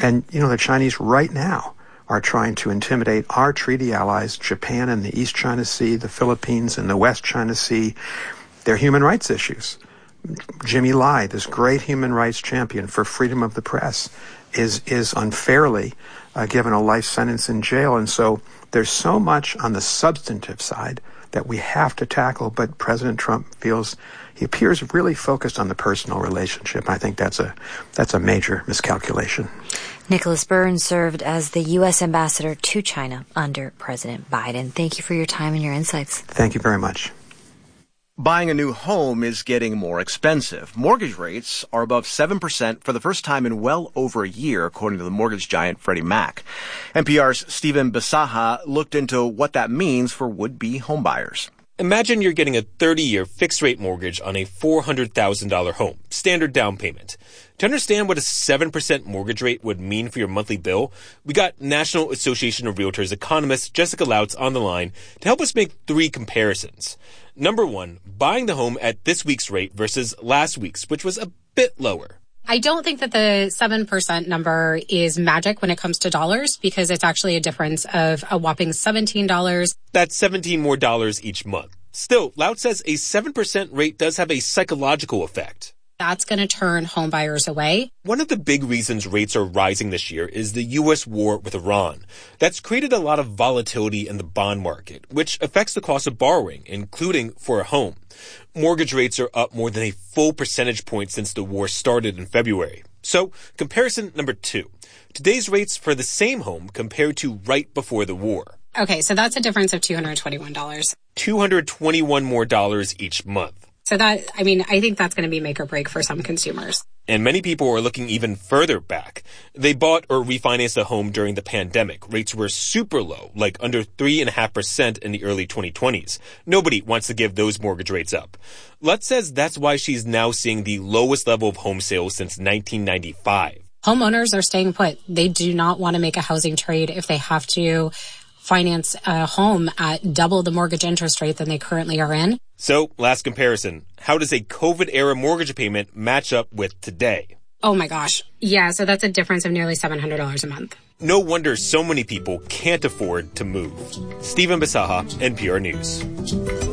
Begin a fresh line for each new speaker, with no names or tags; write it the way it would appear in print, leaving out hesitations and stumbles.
And, the Chinese right now are trying to intimidate our treaty allies, Japan in the East China Sea, the Philippines in the West China Sea, their human rights issues. Jimmy Lai, this great human rights champion for freedom of the press, is unfairly given a life sentence in jail. And so there's so much on the substantive side that we have to tackle, but President Trump he appears really focused on the personal relationship. I think that's a major miscalculation.
Nicholas Burns served as the U.S. ambassador to China under President Biden. Thank you for your time and your insights.
Thank you very much.
Buying a new home is getting more expensive. Mortgage rates are above 7% for the first time in well over a year, according to the mortgage giant Freddie Mac. NPR's Stephen Bisaha looked into what that means for would-be homebuyers.
Imagine you're getting a 30-year fixed-rate mortgage on a $400,000 home, standard down payment. To understand what a 7% mortgage rate would mean for your monthly bill, we got National Association of Realtors economist Jessica Lautz on the line to help us make 3 comparisons. Number 1, buying the home at this week's rate versus last week's, which was a bit lower.
I don't think that the 7% number is magic when it comes to dollars, because it's actually a difference of a whopping $17.
That's $17 more each month. Still, Lautz says a 7% rate does have a psychological effect.
That's going to turn home buyers away.
One of the big reasons rates are rising this year is the U.S. war with Iran. That's created a lot of volatility in the bond market, which affects the cost of borrowing, including for a home. Mortgage rates are up more than a full percentage point since the war started in February. So, comparison number 2. Today's rates for the same home compared to right before the war.
Okay, so that's a difference of $221.
$221 more each month.
So I think that's going to be make or break for some consumers.
And many people are looking even further back. They bought or refinanced a home during the pandemic. Rates were super low, like under 3.5% in the early 2020s. Nobody wants to give those mortgage rates up. Lutz says that's why she's now seeing the lowest level of home sales since 1995.
Homeowners are staying put. They do not want to make a housing trade if they have to finance a home at double the mortgage interest rate than they currently are in.
So, last comparison. How does a COVID-era mortgage payment match up with today?
Oh my gosh. Yeah, so that's a difference of nearly $700 a month.
No wonder so many people can't afford to move. Stephen Bisaha, NPR News.